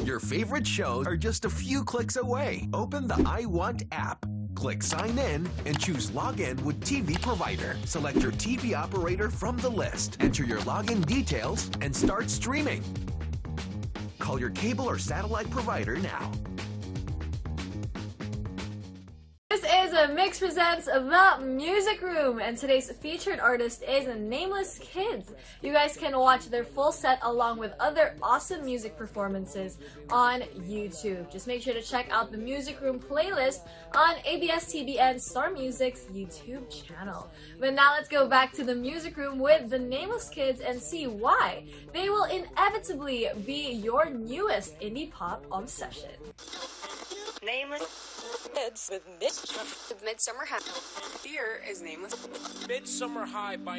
Your favorite shows are just a few clicks away. Open the iWant app. Click Sign In and choose Login with TV Provider. Select your TV operator from the list. Enter your login details and start streaming. Call your cable or satellite provider now. This is a Mix Presents The Music Room, and today's featured artist is Nameless Kids. You guys can watch their full set along with other awesome music performances on YouTube. Just make sure to check out the Music Room playlist on ABS-CBN Star Music's YouTube channel. But now let's go back to the Music Room with the Nameless Kids and see why they will inevitably be your newest indie pop obsession. Nameless Kids with Midsummer High. Here is Nameless Midsummer High by